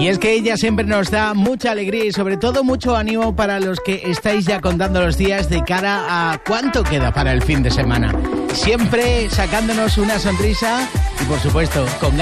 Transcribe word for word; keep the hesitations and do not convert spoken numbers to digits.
Y es que ella siempre nos da mucha alegría y sobre todo mucho ánimo para los que estáis ya contando los días de cara a cuánto queda para el fin de semana. Siempre sacándonos una sonrisa y por supuesto con ganas